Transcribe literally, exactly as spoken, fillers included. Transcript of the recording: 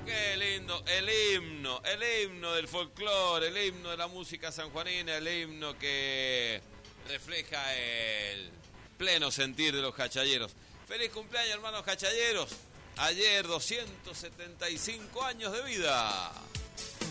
Qué lindo, el himno, el himno del folclore, el himno de la música sanjuanina, el himno que refleja el pleno sentir de los cachalleros. Feliz cumpleaños, hermanos cachalleros. Ayer, doscientos setenta y cinco años de vida.